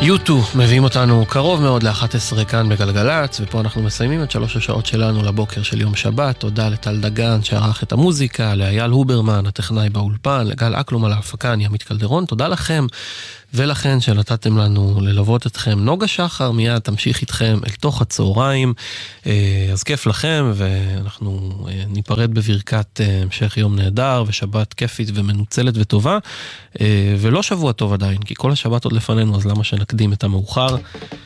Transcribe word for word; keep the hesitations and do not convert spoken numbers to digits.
יוטו מביאים אותנו קרוב מאוד ל-אחת עשרה כאן בגלגלץ, ופה אנחנו מסיימים את שלוש השעות שלנו לבוקר של יום שבת. תודה לטל דגן שערך את המוזיקה, לאייל הוברמן, הטכנאי באולפן, לגל אקלום על ההפקה, אני עמית קלדרון. תודה לכם ולכן שנתתם לנו ללוות אתכם. נוגה שחר מיד תמשיך איתכם אל תוך הצהריים, אז כיף לכם, ואנחנו ניפרד בברכת המשך יום נהדר ושבת כיפית ומנוצלת וטובה, ולא שבוע טוב עדיין, כי כל השבת עוד לפנינו, אז למה שנקדים את המאוחר.